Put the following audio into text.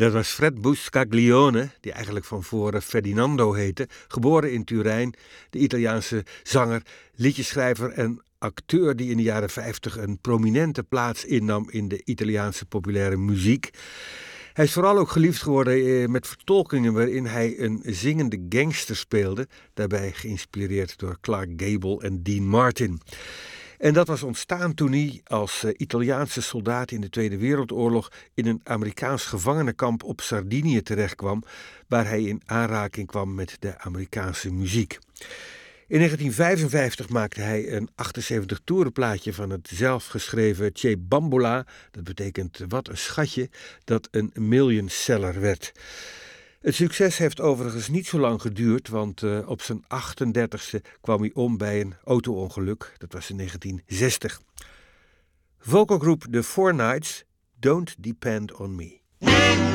Dat was Fred Buscaglione, die eigenlijk van voren Ferdinando heette, geboren in Turijn, de Italiaanse zanger, liedjeschrijver en acteur die in de jaren 50 een prominente plaats innam in de Italiaanse populaire muziek. Hij is vooral ook geliefd geworden met vertolkingen waarin hij een zingende gangster speelde, daarbij geïnspireerd door Clark Gable en Dean Martin. En dat was ontstaan toen hij als Italiaanse soldaat in de Tweede Wereldoorlog in een Amerikaans gevangenenkamp op Sardinië terechtkwam, waar hij in aanraking kwam met de Amerikaanse muziek. In 1955 maakte hij een 78-toerenplaatje van het zelfgeschreven Che Bambola, dat betekent wat een schatje, dat een millionseller werd. Het succes heeft overigens niet zo lang geduurd, want op zijn 38e kwam hij om bij een auto-ongeluk. Dat was in 1960. Vocalgroep The Four Knights, Don't Depend on Me.